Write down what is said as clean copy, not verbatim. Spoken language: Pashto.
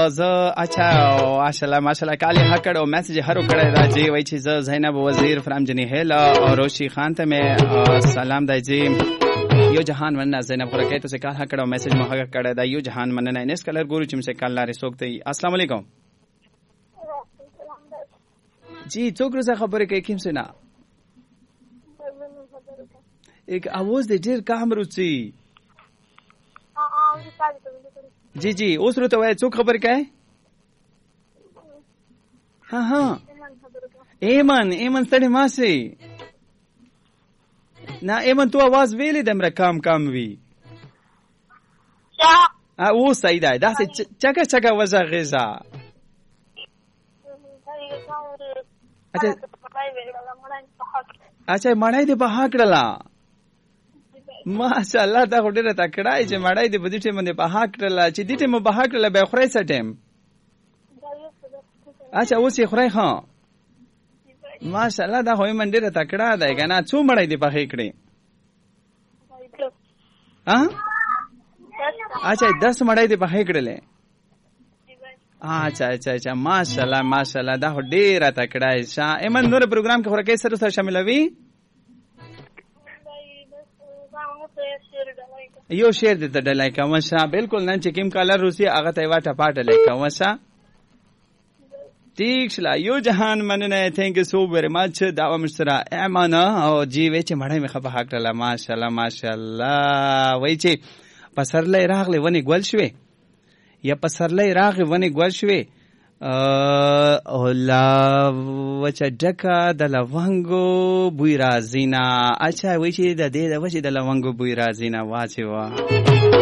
زه اچھا ماشاءالله کالی هکړ او میسج هرو کړه راځي وای چې زه زینب وزیر فرام جنی هلا او روشي خان ته مې سلام دایجی یو جهان مننه زینب خورکې ته کال هکړ او میسج مو هغه کړه دا یو جهان مننه انس کلر ګورو چې مې کال لارې سوکته السلام علیکم جی څوک روزه خبرې کوي کیم سنا एक आवाज दे ډیر کم روچی जी जी اوس ورته وای څوک خبر کای ها ایمن ستړي ماسي نه ایمن تو आवाज ویلې دمره کم وی او صحیح ده دا چکا وځه غزا اچھا مړای دې په هکړه ماشاءالله دا ډیره تکړه چې مړای دې په دې ټیم باندې په هکړه چې دې ټیم په هکړه به خوري سټیم اچھا اوس یې خوري ها ماشاءالله دا هوی من ډیره تکړه ده کنه څو مړای دې په هکړه ها اچھا 10 مړای دې په هکړه لې اچھا ماشاءالله دا ډیره تکړه شه ایمن نور پروګرام کې خورکې سره شاملوي یو شیر دې ته ډلای کوم شه بالکل نن چې کیم کالر روسي هغه ته واټه پاټه لیکم شه ٹھیک شلا یو جهان مننه تھینک یو سو ویری مچ دا مشترا امانه او جی وې چې مړې مخه په حق له ماشاءالله وای چې پسرلې راغله ونی ګل شوې یا پسرلې راغله ونی ګل شوې اولا وچا ډکا د لونګو بوی رازینا اچھا وای چې د دې د وچې د لونګو بوی رازینا واچي وا